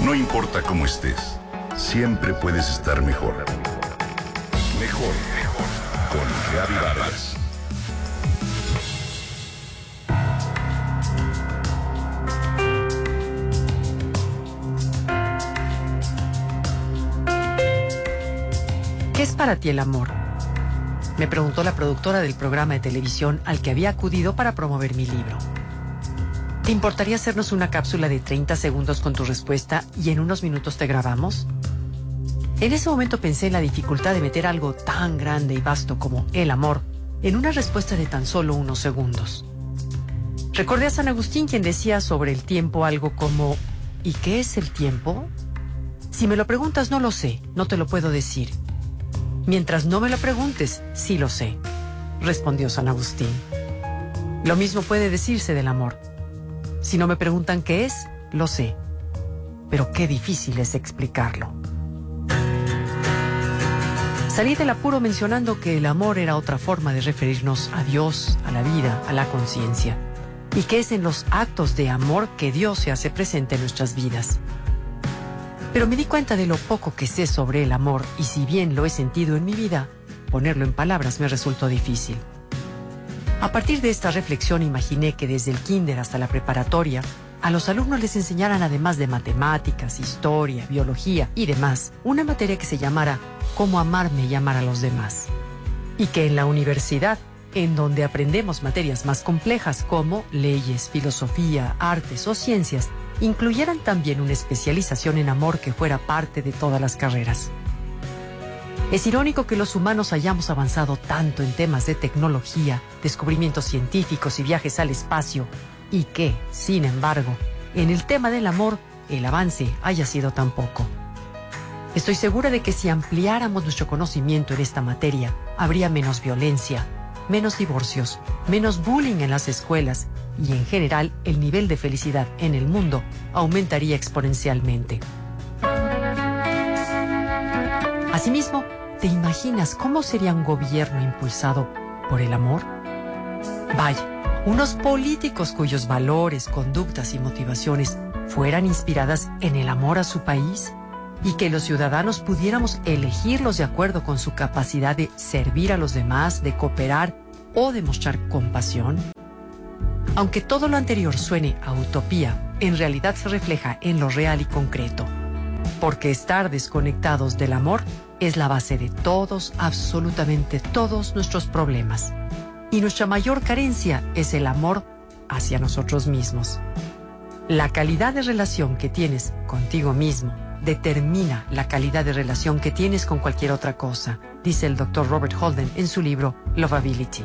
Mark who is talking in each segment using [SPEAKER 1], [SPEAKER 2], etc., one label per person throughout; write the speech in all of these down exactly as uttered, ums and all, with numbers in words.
[SPEAKER 1] No importa cómo estés, siempre puedes estar mejor. Mejor, mejor. Con Gaby Vargas.
[SPEAKER 2] ¿Qué es para ti el amor? Me preguntó la productora del programa de televisión al que había acudido para promover mi libro. ¿Te importaría hacernos una cápsula de treinta segundos con tu respuesta y en unos minutos te grabamos? En ese momento pensé en la dificultad de meter algo tan grande y vasto como el amor en una respuesta de tan solo unos segundos. Recordé a San Agustín, quien decía sobre el tiempo algo como: ¿y qué es el tiempo? Si me lo preguntas, no lo sé, no te lo puedo decir. Mientras no me lo preguntes, sí lo sé, respondió San Agustín. Lo mismo puede decirse del amor. Si no me preguntan qué es, lo sé. Pero qué difícil es explicarlo. Salí del apuro mencionando que el amor era otra forma de referirnos a Dios, a la vida, a la conciencia, y que es en los actos de amor que Dios se hace presente en nuestras vidas. Pero me di cuenta de lo poco que sé sobre el amor, y si bien lo he sentido en mi vida, ponerlo en palabras me resultó difícil. A partir de esta reflexión imaginé que desde el kinder hasta la preparatoria, a los alumnos les enseñaran, además de matemáticas, historia, biología y demás, una materia que se llamara Cómo amarme y amar a los demás. Y que en la universidad, en donde aprendemos materias más complejas como leyes, filosofía, artes o ciencias, incluyeran también una especialización en amor que fuera parte de todas las carreras. Es irónico que los humanos hayamos avanzado tanto en temas de tecnología, descubrimientos científicos y viajes al espacio, y que, sin embargo, en el tema del amor, el avance haya sido tan poco. Estoy segura de que si ampliáramos nuestro conocimiento en esta materia, habría menos violencia, menos divorcios, menos bullying en las escuelas, y en general el nivel de felicidad en el mundo aumentaría exponencialmente. Asimismo, ¿te imaginas cómo sería un gobierno impulsado por el amor? Vaya, unos políticos cuyos valores, conductas y motivaciones fueran inspiradas en el amor a su país, y que los ciudadanos pudiéramos elegirlos de acuerdo con su capacidad de servir a los demás, de cooperar o de mostrar compasión. Aunque todo lo anterior suene a utopía, en realidad se refleja en lo real y concreto. Porque estar desconectados del amor es la base de todos, absolutamente todos nuestros problemas. Y nuestra mayor carencia es el amor hacia nosotros mismos. La calidad de relación que tienes contigo mismo determina la calidad de relación que tienes con cualquier otra cosa, dice el doctor Robert Holden en su libro Lovability.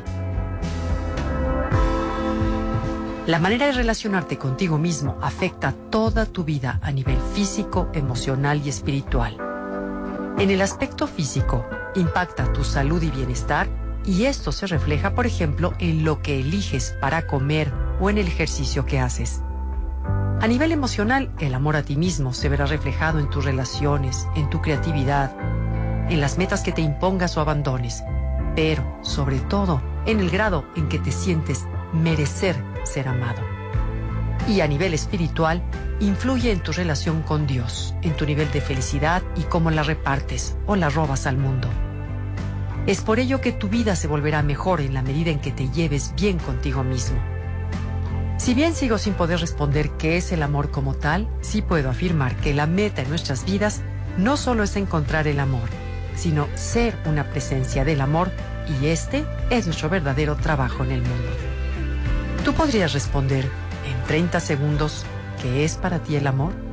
[SPEAKER 2] La manera de relacionarte contigo mismo afecta toda tu vida a nivel físico, emocional y espiritual. En el aspecto físico, impacta tu salud y bienestar, y esto se refleja, por ejemplo, en lo que eliges para comer o en el ejercicio que haces. A nivel emocional, el amor a ti mismo se verá reflejado en tus relaciones, en tu creatividad, en las metas que te impongas o abandones, pero, sobre todo, en el grado en que te sientes merecer ser amado. Y a nivel espiritual, influye en tu relación con Dios, en tu nivel de felicidad y cómo la repartes o la robas al mundo. Es por ello que tu vida se volverá mejor en la medida en que te lleves bien contigo mismo. Si bien sigo sin poder responder qué es el amor como tal, sí puedo afirmar que la meta en nuestras vidas no solo es encontrar el amor, sino ser una presencia del amor, y este es nuestro verdadero trabajo en el mundo. ¿Tú podrías responder en treinta segundos qué es para ti el amor?